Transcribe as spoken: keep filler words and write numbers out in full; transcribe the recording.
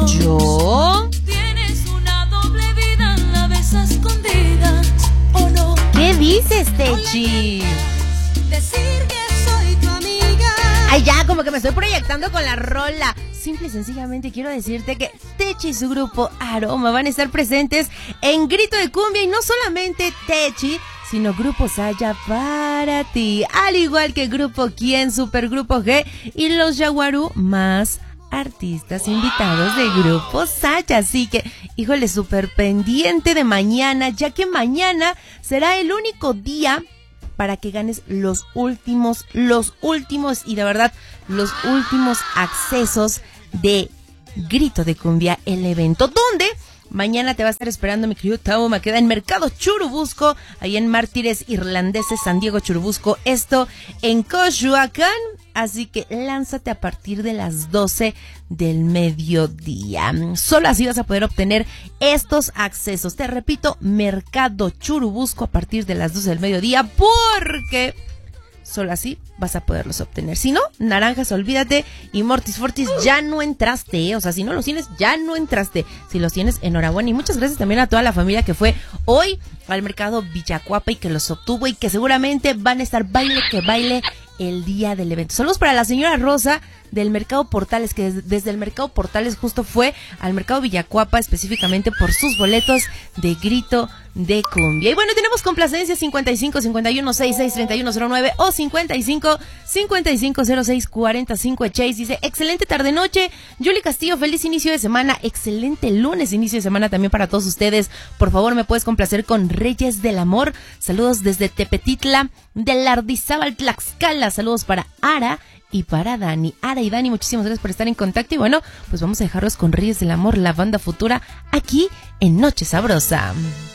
¿Yo? Tienes una doble vida, la ves a escondidas, ¿o no? ¿Qué dices, Techi? Decir que soy tu amiga. Ay, ya, como que me estoy proyectando con la rola. Simple y sencillamente quiero decirte que Techi y su grupo Aroma van a estar presentes en Grito de Cumbia. Y no solamente Techi, sino Grupo Saya para ti. Al igual que Grupo Quién, Supergrupo G y los Yaguarú, más artistas invitados de Grupo Saya. Así que, híjole, súper pendiente de mañana, ya que mañana será el único día para que ganes los últimos, los últimos y de verdad los últimos accesos de Grito de Cumbia, el evento donde mañana te va a estar esperando mi querido Tavo Maqueda en Mercado Churubusco, ahí en Mártires Irlandeses, San Diego Churubusco, esto en Coyoacán. Así que lánzate a partir de las doce del mediodía. Solo así vas a poder obtener estos accesos. Te repito, Mercado Churubusco a partir de las doce del mediodía, porque solo así vas a poderlos obtener. Si no, naranjas, olvídate. Y Mortis Fortis, ya no entraste, ¿eh? O sea, si no los tienes, ya no entraste. Si los tienes, enhorabuena. Y muchas gracias también a toda la familia que fue hoy al mercado Villacuapa y que los obtuvo y que seguramente van a estar baile que baile el día del evento. Saludos para la señora Rosa del Mercado Portales, que desde, desde el Mercado Portales justo fue al Mercado Villacuapa específicamente por sus boletos de Grito de Cumbia. Y bueno, tenemos complacencia cincuenta y cinco, cincuenta y uno, sesenta y seis, treinta y uno cero nueve o cincuenta y cinco, cincuenta y cinco, cero seis, cuarenta y cinco. Chase dice, excelente tarde noche. Yuli Castillo, feliz inicio de semana. Excelente lunes, inicio de semana también para todos ustedes. Por favor, me puedes complacer con Reyes del Amor. Saludos desde Tepetitla de Lardizábal, Tlaxcala. Saludos para Ara y para Dani. Ara y Dani, muchísimas gracias por estar en contacto. Y bueno, pues vamos a dejarlos con Reyes del Amor, la banda futura, aquí en Noche Sabrosa.